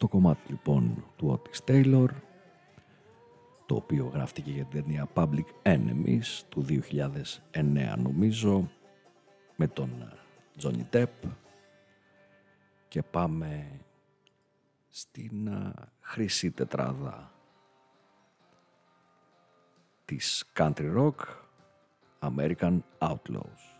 Το κομμάτι λοιπόν του Otis Taylor, το οποίο γράφτηκε για την ταινία Public Enemies του 2009 νομίζω, με τον Johnny Depp, και πάμε στην χρυσή τετράδα της country rock, American Outlaws.